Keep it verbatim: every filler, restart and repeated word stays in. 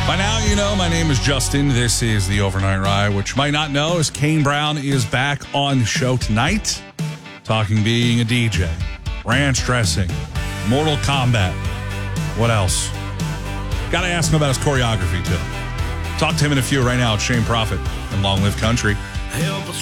By now, you know, my name is Justin. This is the Overnight Ride. What you might not know is Kane Brown is back on the show tonight, talking being a D J, ranch dressing, Mortal Kombat. What else? Got to ask him about his choreography, too. Talk to him in a few right now. It's Shane Prophet and Long Live Country.